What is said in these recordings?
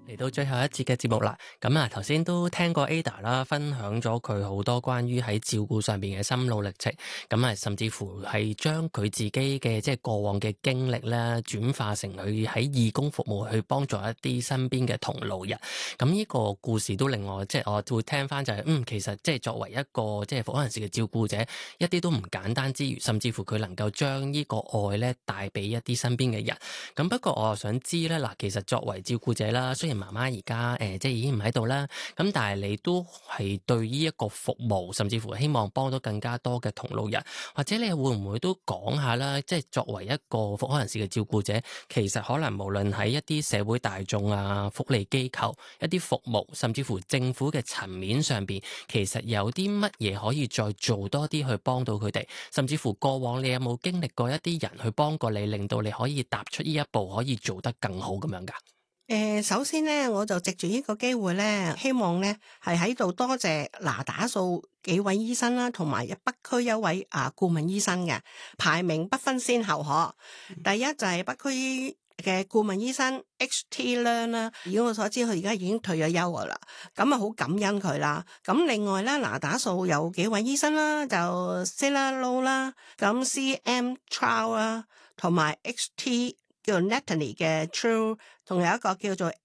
嚟到最後一節嘅節目啦，咁頭先都聽過 Ada 啦，分享咗佢好多關於喺照顧上邊嘅心路歷程，咁甚至乎係將佢自己嘅即係過往嘅經歷咧，轉化成佢喺義工服務去幫助一啲身邊嘅同路人。咁呢個故事都令我即係我會聽翻就係，其實即係作為一個即係復康人士嘅照顧者，一啲都唔簡單之餘，甚至乎佢能夠將呢個愛咧帶俾一啲身邊嘅人。咁不過我又想知咧，嗱，其實作為照顧者啦，雖然媽媽而家即係已經唔喺度啦，咁但係你都係對呢一個服務，甚至乎希望幫到更加多嘅同路人，或者你會唔會都講下啦？即係作為一個復康人士嘅照顧者，其實可能無論喺一啲社會大眾啊、福利機構、一啲服務，甚至乎政府嘅層面上邊，其實有啲乜嘢可以再做多啲去幫到佢哋？甚至乎過往你有冇經歷過一啲人去幫過你，令到你可以踏出呢一步，可以做得更好咁樣㗎？ 首先咧，我就藉住呢個機會咧，希望咧係喺度多謝那打素幾位醫生啦，同埋北區一位顧問醫生嘅，排名不分先後可。第一就係北區嘅顧問醫生 HT Learn 啦，以我所知佢而家已經退咗休噶啦，咁好感恩佢啦。咁另外咧，那打素有幾位醫生啦，就 Sila Low 啦，咁 CM Trial 啦，同埋 HT 叫 Natalie 嘅 True， 仲有一個叫做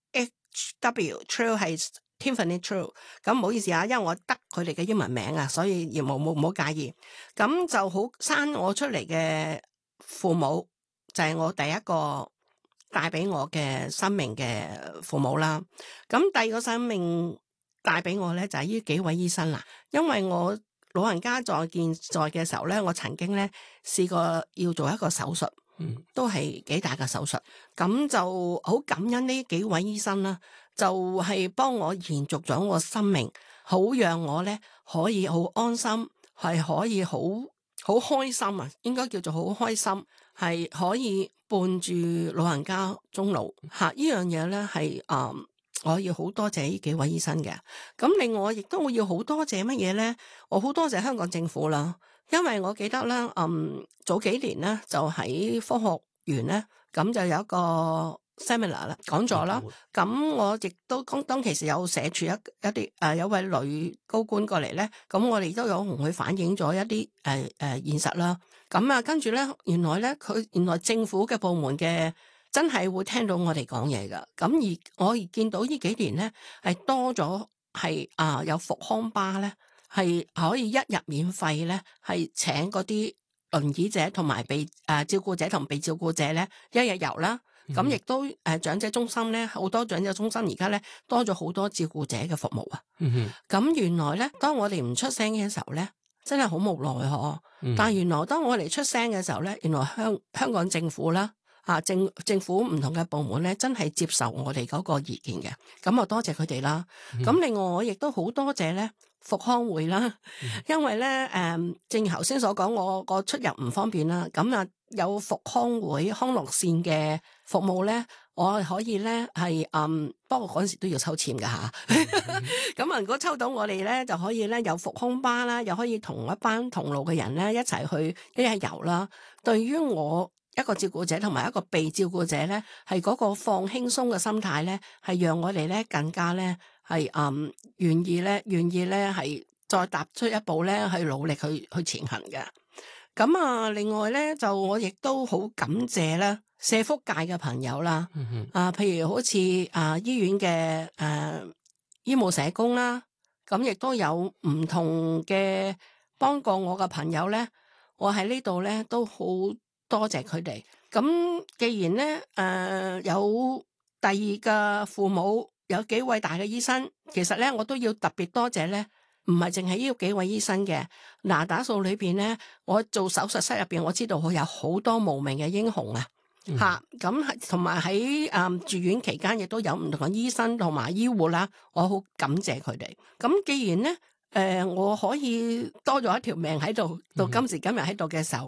HW True 係 Tiffany True。 咁唔好意思啊，因為我得佢哋嘅英文名啊，所以亦冇介意。咁就好生我出嚟嘅父母就係我第一個帶俾我嘅生命嘅父母啦。咁第二個生命帶俾我咧就係呢幾位醫生啦，因為我老人家在健在嘅時候咧，我曾經咧試過要做一個手術。都係幾大嘅手術，咁就好感恩呢幾位醫生啦，就係幫我延續咗我生命，好讓我咧可以好安心，係可以好開心啊，應該叫做好開心，係可以伴住老人家終老吓，呢樣嘢咧係我要好多謝呢幾位醫生嘅。咁另外亦都要好多謝乜嘢咧？我好多謝香港政府啦。因為我記得咧，早幾年咧就喺科學園咧，咁就有一個 seminar 啦，講座啦。咁我亦都當其時有社署一啲有位女高官過嚟咧，咁我哋都有同佢反映咗一啲現實啦。咁跟住咧，原來政府嘅部門嘅真係會聽到我哋講嘢噶。咁而我見到呢幾年咧係多咗係有復康巴咧。係可以一日免費咧，係請嗰啲輪椅者同埋被照顧者同被照顧者咧一日遊啦。咁亦都長者中心咧，好多長者中心而家咧多咗好多照顧者嘅服務啊。咁原來咧，當我哋唔出聲嘅時候咧，真係好無奈嗬。但係原來當我哋出聲嘅時候咧，原來香港政府啦。政府唔同嘅部門咧，真係接受我哋嗰個意見嘅，咁我多謝佢哋啦。咁另外我亦都好多謝咧復康會啦，因為咧正如頭先所講，我個出入唔方便啦，咁有復康會康樂線嘅服務咧，我可以咧係不過嗰陣時都要抽籤噶吓。咁如果抽到我哋咧，就可以咧有復康巴啦，又可以同一班同路嘅人咧一齊去一日遊啦。對於我一個照顧者同埋一個被照顧者咧，係嗰個放輕鬆嘅心態咧，係讓我哋咧更加咧係願意咧係再踏出一步咧，去努力去前行嘅。咁另外咧就我亦都好感謝啦社福界嘅朋友啦，譬如好似醫院嘅醫務社工啦，咁亦都有唔同嘅幫過我嘅朋友咧，我喺呢度咧都好多謝佢哋。咁既然咧有第二個父母，有幾位大嘅醫生，其實咧我都要特別多謝咧，唔係淨係呢幾位醫生嘅。那打素裏邊咧，我做手術室入邊，我知道佢有好多無名嘅英雄啊，咁同埋喺住院期間，亦都有唔同嘅醫生同埋醫護啦，我好感謝佢哋。咁既然咧我可以多咗一條命喺度，到今時今日喺度嘅時候。